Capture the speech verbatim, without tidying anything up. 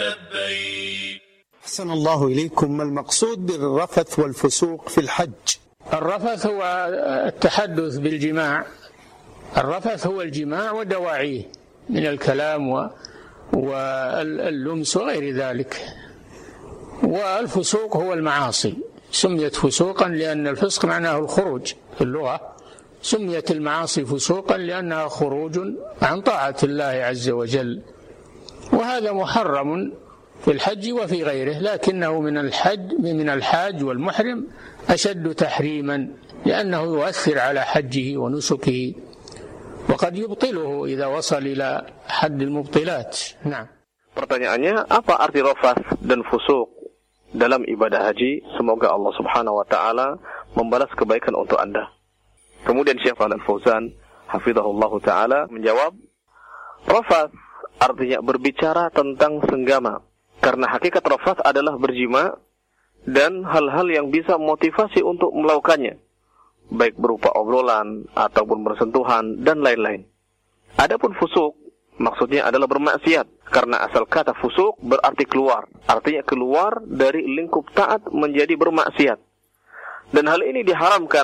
لبيك. أحسن الله إليكم. ما المقصود بالرفث والفسوق في الحج؟ الرفث هو التحدث بالجماع، الرفث هو الجماع ودواعيه من الكلام واللمس وغير ذلك. والفسوق هو المعاصي، سميت فسوقا لأن الفسق معناه الخروج في اللغة، سميت المعاصي فسوقا لأنها خروج عن طاعة الله عز وجل، وهذا محرم في الحج وفي غيره، لكنه من الحج من الحاج والمحرم أشد تحريما لأنه يؤثر على حجه ونسكه وقد يبطله إذا وصل إلى حد المبطلات. نعم. Pertanyaannya, apa arti rafas dan fusuk dalam ibadah haji? Semoga Allah Subhanahu wa taala membalas kebaikan untuk Anda. Kemudian Syekh Shalih Al-Fauzan hafizahullah taala menjawab, rafas artinya berbicara tentang senggama. Karena hakikat rafas adalah berjima dan hal-hal yang bisa motivasi untuk melakukannya, baik berupa obrolan ataupun bersentuhan dan lain-lain. Adapun fusuk maksudnya adalah bermaksiat, karena asal kata fusuk berarti keluar, artinya keluar dari lingkup taat menjadi bermaksiat. Dan hal ini diharamkan